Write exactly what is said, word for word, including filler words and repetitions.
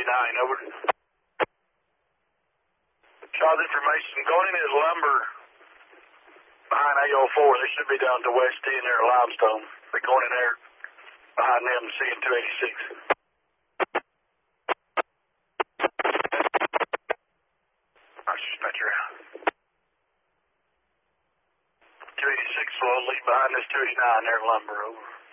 eighty-nine, over. Charles information, going in is lumber behind A oh four. They should be down to West T in there, Limestone. They're going in there behind them, seeing two eighty-six. I'll just bet you're out. two eighty-six slowly behind this two eighty-nine there, lumber, over.